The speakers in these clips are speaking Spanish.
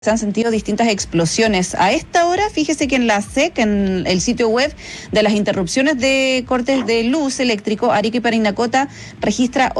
Se han sentido distintas explosiones. A esta hora, fíjese que en la SEC, en el sitio web de las interrupciones de cortes de luz eléctrico, Arica y Parinacota registra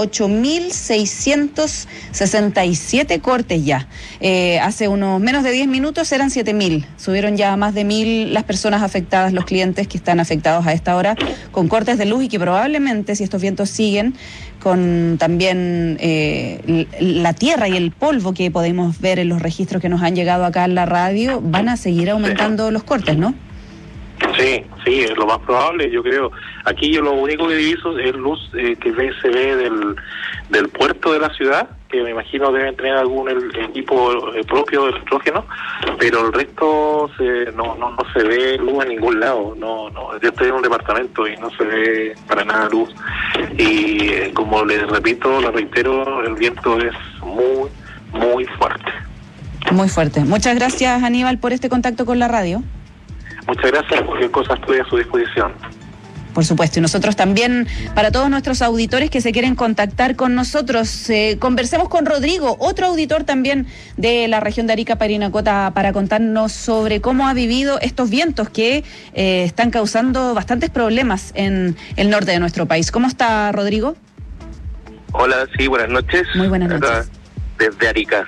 8.667 cortes ya. Hace unos menos de 10 minutos eran 7.000. Subieron ya a más de 1.000 las personas afectadas, los clientes que están afectados a esta hora con cortes de luz y que probablemente, si estos vientos siguen, con también la tierra y el polvo que podemos ver en los registros que nos han llegado acá en la radio, van a seguir aumentando los cortes, ¿no? Sí, es lo más probable, yo creo. Aquí yo lo único que diviso es luz que se ve del puerto de la ciudad, que me imagino deben tener algún equipo propio de electrógeno, pero el resto no se ve luz en ningún lado. No, yo estoy en un departamento y no se ve para nada luz. Y como les reitero, el viento es muy fuerte. Muy fuerte. Muchas gracias, Aníbal, por este contacto con la radio. Muchas gracias, cualquier cosa estoy a su disposición. Por supuesto, y nosotros también, para todos nuestros auditores que se quieren contactar con nosotros, conversemos con Rodrigo, otro auditor también de la región de Arica, Parinacota, para contarnos sobre cómo ha vivido estos vientos que están causando bastantes problemas en el norte de nuestro país. ¿Cómo está, Rodrigo? Hola, sí, buenas noches. Muy buenas noches. Acá, desde Arica.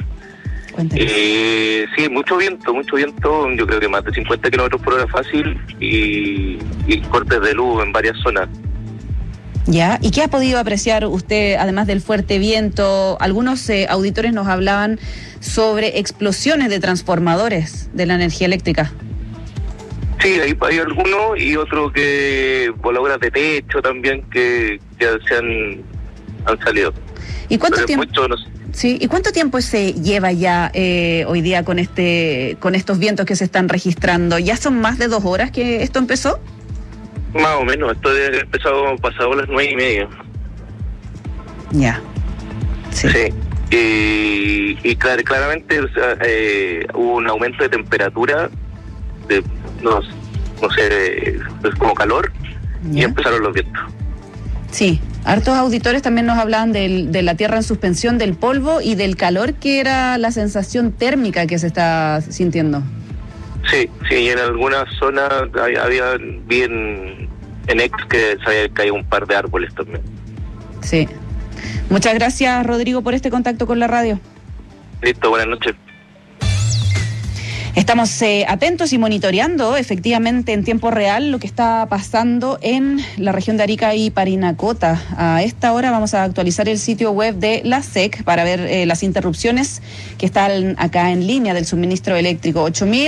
Sí, mucho viento, yo creo que más de 50 kilómetros por hora fácil y cortes de luz en varias zonas. Ya, ¿y qué ha podido apreciar usted, además del fuerte viento? Algunos auditores nos hablaban sobre explosiones de transformadores de la energía eléctrica. Sí, hay algunos y otros que voladoras de techo también que se han salido. ¿Y cuánto tiempo? No sé. Sí, ¿y cuánto tiempo se lleva ya hoy día con estos vientos que se están registrando? ¿Ya son más de 2 horas que esto empezó? Más o menos, esto debe haber empezado pasado las 9:30. Ya. Sí. Y claramente hubo un aumento de temperatura, no sé, como calor, ¿ya? Y empezaron los vientos. Sí, hartos auditores también nos hablaban de la tierra en suspensión, del polvo y del calor, que era la sensación térmica que se está sintiendo. Sí, y en algunas zonas vi en Ex que se había caído un par de árboles también. Sí. Muchas gracias, Rodrigo, por este contacto con la radio. Listo, buenas noches. Estamos atentos y monitoreando efectivamente en tiempo real lo que está pasando en la región de Arica y Parinacota. A esta hora vamos a actualizar el sitio web de la SEC para ver las interrupciones que están acá en línea del suministro eléctrico.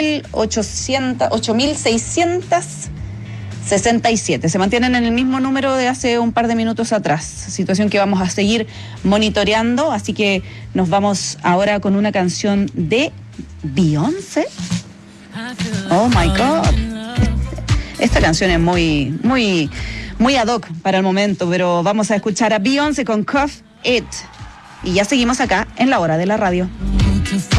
8.667. Se mantienen en el mismo número de hace un par de minutos atrás. Situación que vamos a seguir monitoreando, así que nos vamos ahora con una canción de Beyoncé. Oh my God. Esta canción es muy ad hoc para el momento, pero vamos a escuchar a Beyoncé con Cuff It. Y ya seguimos acá en La Hora de la Radio.